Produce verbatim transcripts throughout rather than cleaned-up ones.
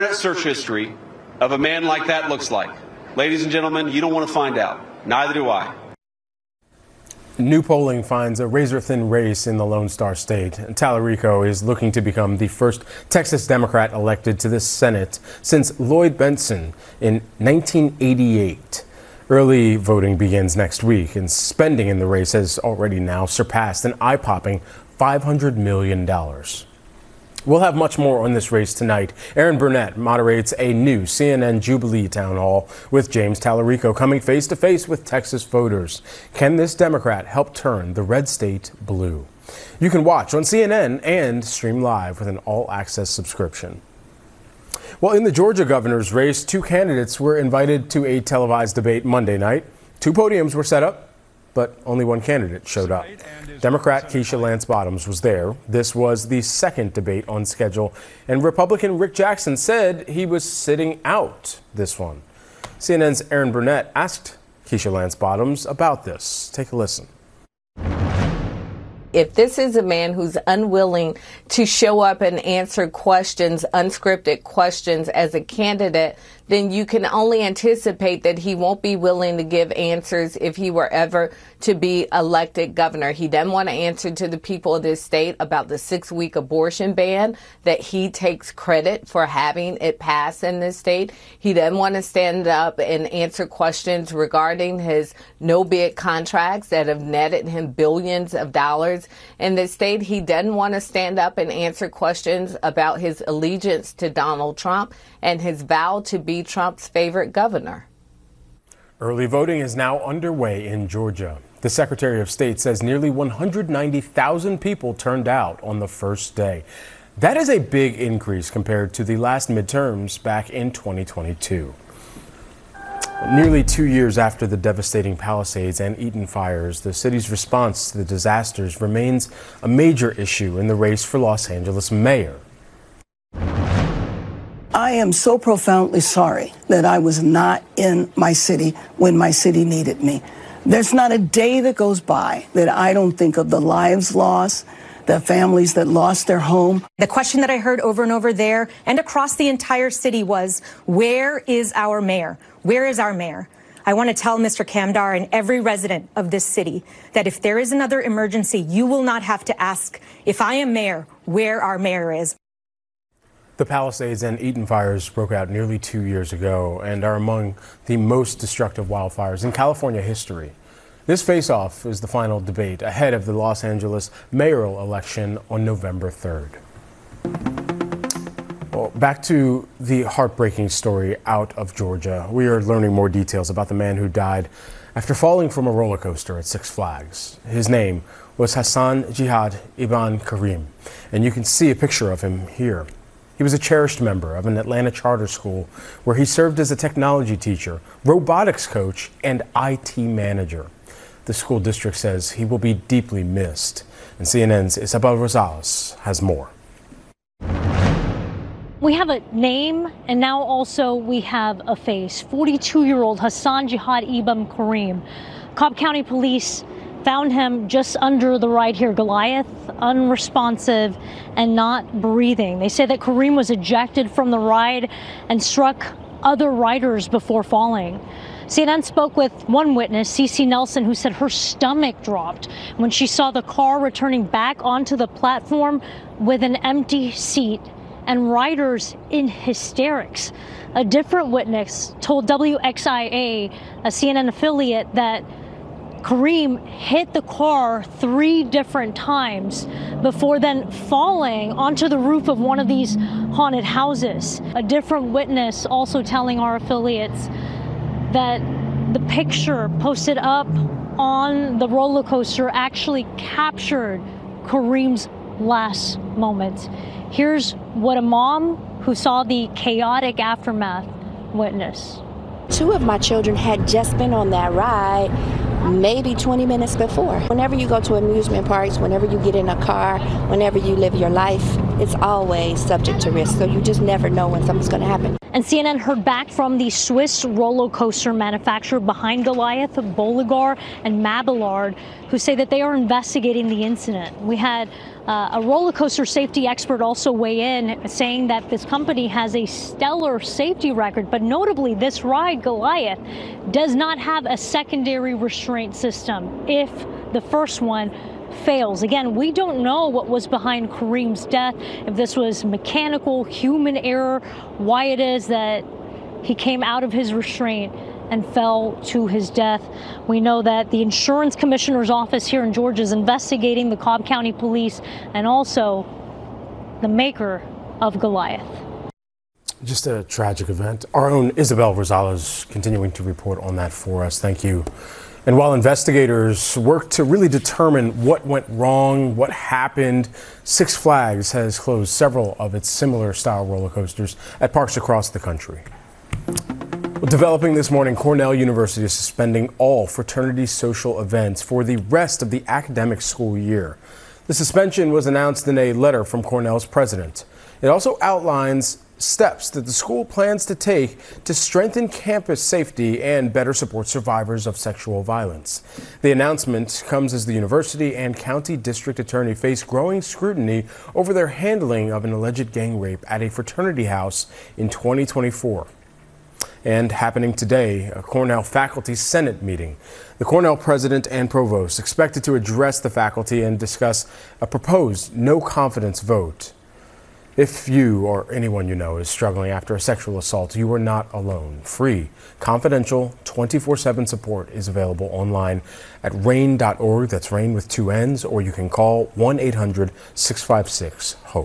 search history of a man like that looks like. Ladies and gentlemen, you don't want to find out. Neither do I. New polling finds a razor-thin race in the Lone Star State. Tallarico is looking to become the first Texas Democrat elected to the Senate since Lloyd Bentsen in nineteen eighty-eight. Early voting begins next week, and spending in the race has already now surpassed an eye-popping five hundred million dollars. We'll have much more on this race tonight. Erin Burnett moderates a new C N N Jubilee town hall with James Tallarico coming face to face with Texas voters. Can this Democrat help turn the red state blue? You can watch on C N N and stream live with an all-access subscription. Well, in the Georgia governor's race, two candidates were invited to a televised debate Monday night. Two podiums were set up, but only one candidate showed up. Democrat Keisha Lance Bottoms was there. This was the second debate on schedule, and Republican Rick Jackson said he was sitting out this one. C N N's Erin Burnett asked Keisha Lance Bottoms about this. Take a listen. If this is a man who's unwilling to show up and answer questions, unscripted questions as a candidate, then you can only anticipate that he won't be willing to give answers if he were ever to be elected governor. He doesn't want to answer to the people of this state about the six-week abortion ban that he takes credit for having it passed in this state. He doesn't want to stand up and answer questions regarding his no-bid contracts that have netted him billions of dollars in this state. He doesn't want to stand up and answer questions about his allegiance to Donald Trump and his vow to be Trump's favorite governor. Early voting is now underway in Georgia. The Secretary of State says nearly one hundred ninety thousand people turned out on the first day. That is a big increase compared to the last midterms back in twenty twenty-two. Nearly two years after the devastating Palisades and Eaton fires, the city's response to the disasters remains a major issue in the race for Los Angeles mayor. I am so profoundly sorry that I was not in my city when my city needed me. There's not a day that goes by that I don't think of the lives lost, the families that lost their home. The question that I heard over and over there and across the entire city was, where is our mayor? Where is our mayor? I want to tell Mister Kamdar and every resident of this city that if there is another emergency, you will not have to ask, if I am mayor, where our mayor is. The Palisades and Eaton fires broke out nearly two years ago and are among the most destructive wildfires in California history. This face-off is the final debate ahead of the Los Angeles mayoral election on November third. Well, back to the heartbreaking story out of Georgia. We are learning more details about the man who died after falling from a roller coaster at Six Flags. His name was Hassan Jihad Ibn Karim, and you can see a picture of him here. He was a cherished member of an Atlanta charter school where he served as a technology teacher, robotics coach, and I T manager. The school district says he will be deeply missed. And C N N's Isabel Rosales has more. We have a name, and now also we have a face. forty-two-year-old Hassan Jihad Ibn Karim. Cobb County Police found him just under the ride here, Goliath, unresponsive and not breathing. They say that Karim was ejected from the ride and struck other riders before falling. C N N spoke with one witness, Cece Nelson, who said her stomach dropped when she saw the car returning back onto the platform with an empty seat and riders in hysterics. A different witness told W X I A, a C N N affiliate, that Karim hit the car three different times before then falling onto the roof of one of these haunted houses. A different witness also telling our affiliates that the picture posted up on the roller coaster actually captured Karim's last moments. Here's what a mom who saw the chaotic aftermath witnessed. Two of my children had just been on that ride maybe twenty minutes before. Whenever you go to amusement parks, whenever you get in a car, whenever you live your life, it's always subject to risk. So you just never know when something's going to happen. And C N N heard back from the Swiss roller coaster manufacturer behind Goliath, Boligar and Mabillard, who say that they are investigating the incident. We had Uh, a roller coaster safety expert also weigh in, saying that this company has a stellar safety record, but notably this ride, Goliath, does not have a secondary restraint system if the first one fails. Again, we don't know what was behind Kareem's death, if this was mechanical, human error, why it is that he came out of his restraint and fell to his death. We know that the insurance commissioner's office here in Georgia is investigating the Cobb County Police and also the maker of Goliath. Just a tragic event. Our own Isabel Rosales continuing to report on that for us. Thank you. And while investigators work to really determine what went wrong, what happened, Six Flags has closed several of its similar style roller coasters at parks across the country. Well, developing this morning, Cornell University is suspending all fraternity social events for the rest of the academic school year. The suspension was announced in a letter from Cornell's president. It also outlines steps that the school plans to take to strengthen campus safety and better support survivors of sexual violence. The announcement comes as the university and county district attorney face growing scrutiny over their handling of an alleged gang rape at a fraternity house in twenty twenty-four. And happening today, a Cornell Faculty Senate meeting. The Cornell president and provost expected to address the faculty and discuss a proposed no confidence vote. If you or anyone you know is struggling after a sexual assault, you are not alone. Free, confidential, twenty-four seven support is available online at rain dot org. That's RAIN with two N's, or you can call one eight hundred six five six HOPE.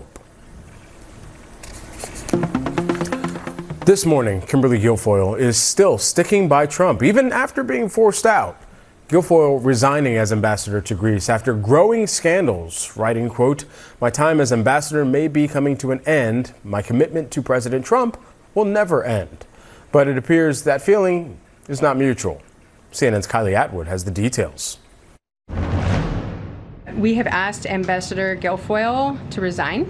This morning, Kimberly Guilfoyle is still sticking by Trump, even after being forced out. Guilfoyle resigning as ambassador to Greece after growing scandals, writing, quote, "My time as ambassador may be coming to an end. My commitment to President Trump will never end." But it appears that feeling is not mutual. C N N's Kylie Atwood has the details. We have asked Ambassador Guilfoyle to resign.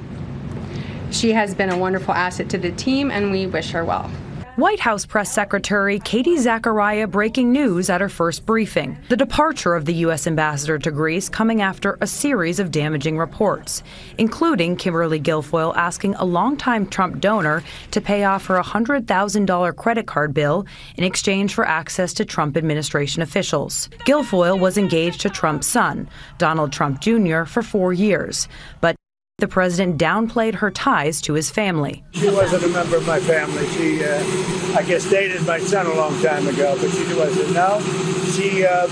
She has been a wonderful asset to the team, and we wish her well. White House Press Secretary Katie Zachariah breaking news at her first briefing. The departure of the U S ambassador to Greece coming after a series of damaging reports, including Kimberly Guilfoyle asking a longtime Trump donor to pay off her one hundred thousand dollars credit card bill in exchange for access to Trump administration officials. Guilfoyle was engaged to Trump's son, Donald Trump Junior, for four years, but the president downplayed her ties to his family. She wasn't a member of my family. She, uh, I guess, dated my son a long time ago, but she wasn't. No, she, uh,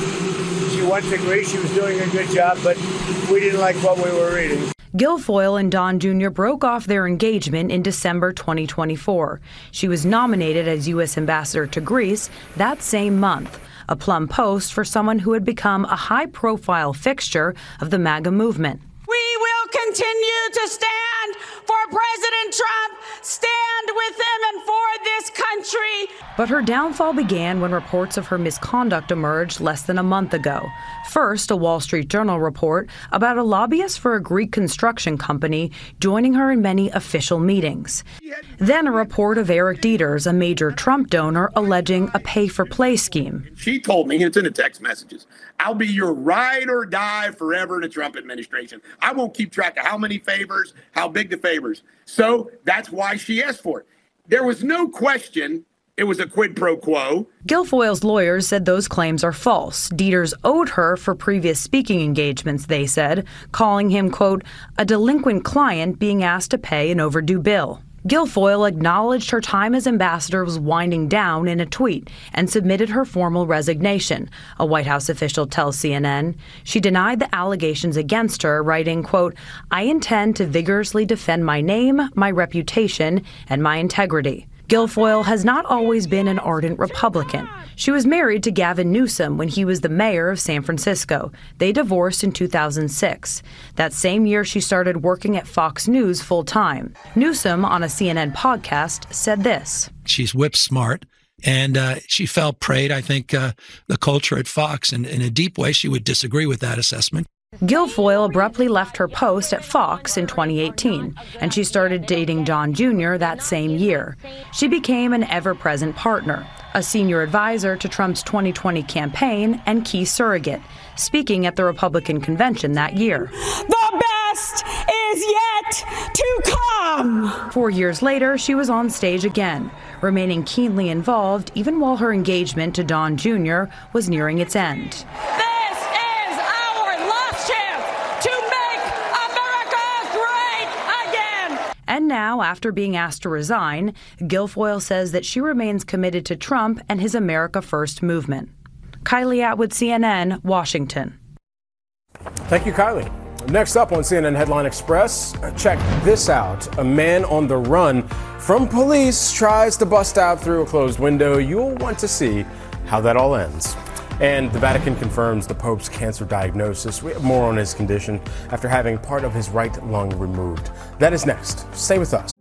she went to Greece. She was doing a good job, but we didn't like what we were reading. Guilfoyle and Don Junior broke off their engagement in December twenty twenty-four. She was nominated as U S ambassador to Greece that same month. A plum post for someone who had become a high-profile fixture of the MAGA movement. We will continue to stand for President Trump, stand with him and for this country. But her downfall began when reports of her misconduct emerged less than a month ago. First, a Wall Street Journal report about a lobbyist for a Greek construction company joining her in many official meetings. Then a report of Eric Dieters, a major Trump donor, alleging a pay-for-play scheme. She told me, and it's in the text messages, "I'll be your ride or die forever in the Trump administration. I won't keep track of how many favors, how big the favors." So that's why she asked for it. There was no question it was a quid pro quo. Guilfoyle's lawyers said those claims are false. Dieters owed her for previous speaking engagements, they said, calling him, quote, a delinquent client being asked to pay an overdue bill. Guilfoyle acknowledged her time as ambassador was winding down in a tweet and submitted her formal resignation, a White House official tells C N N. She denied the allegations against her, writing, quote, I intend to vigorously defend my name, my reputation, and my integrity. Guilfoyle has not always been an ardent Republican. She was married to Gavin Newsom when he was the mayor of San Francisco. They divorced in two thousand six. That same year, she started working at Fox News full-time. Newsom, on a C N N podcast, said this. She's whip smart, and uh, she fell prey to, I think, uh, the culture at Fox. And in a deep way, she would disagree with that assessment. Guilfoyle abruptly left her post at Fox in twenty eighteen, and she started dating Don Junior that same year. She became an ever-present partner, a senior advisor to Trump's twenty twenty campaign and key surrogate, speaking at the Republican convention that year. The best is yet to come. Four years later, she was on stage again, remaining keenly involved even while her engagement to Don Junior was nearing its end. This is our last chance to make America great again. And now, after being asked to resign, Guilfoyle says that she remains committed to Trump and his America First movement. Kylie Atwood, C N N, Washington. Thank you, Kylie. Next up on C N N Headline Express, check this out. A man on the run from police tries to bust out through a closed window. You'll want to see how that all ends. And the Vatican confirms the Pope's cancer diagnosis. We have more on his condition after having part of his right lung removed. That is next. Stay with us.